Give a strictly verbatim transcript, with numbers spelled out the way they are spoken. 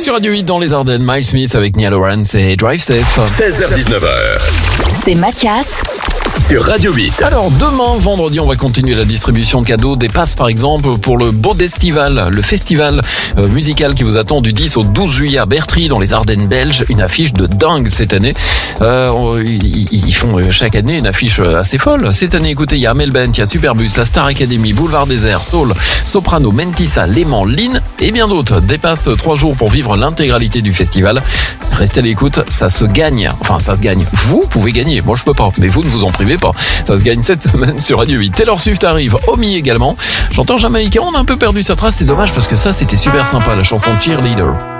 Sur Radio huit dans les Ardennes, Miles Smith avec Niall Horan, c'est Drive Safe. seize heures dix-neuf heures. C'est Mathias. Sur Radio huit. Alors demain, vendredi, on va continuer la distribution de cadeaux. Des passes par exemple pour le Bodestival, le festival euh, musical qui vous attend du dix au douze juillet à Bertry dans les Ardennes belges. Une affiche de dingue cette année. Euh, ils, ils font chaque année une affiche assez folle. Cette année, écoutez, il y a Amel Bent, il y a Superbus, la Star Academy, Boulevard Désert, Soul, Soprano, Mentissa, Léman, Lynn et bien d'autres. Des passes trois jours pour vivre l'intégralité du festival. Restez à l'écoute, ça se gagne. Enfin, ça se gagne. Vous pouvez gagner. Moi, je peux pas. Mais vous ne vous en privez pas. Ça se gagne cette semaine sur Radio huit. Taylor Swift arrive, Omi également. Chanteur jamaïcain, on a un peu perdu sa trace, c'est dommage parce que ça c'était super sympa, la chanson Cheerleader.